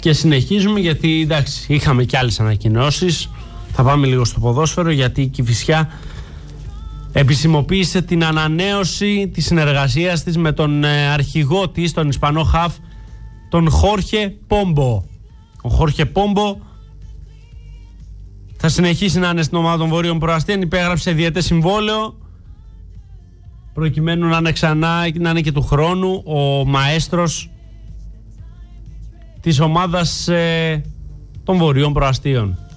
Και συνεχίζουμε, γιατί εντάξει, είχαμε και άλλες ανακοινώσεις. Θα πάμε λίγο στο ποδόσφαιρο, γιατί η Κηφισιά επισημοποίησε την ανανέωση της συνεργασίας της με τον αρχηγό της, τον Ισπανό χαφ, τον Χόρχε Πόμπο. Ο Χόρχε Πόμπο θα συνεχίσει να είναι στην ομάδα των Βορείων Προαστίων. Υπέγραψε διετές συμβόλαιο προκειμένου να είναι ξανά, να είναι και του χρόνου ο μαέστρος της ομάδας των Βορείων Προαστίων.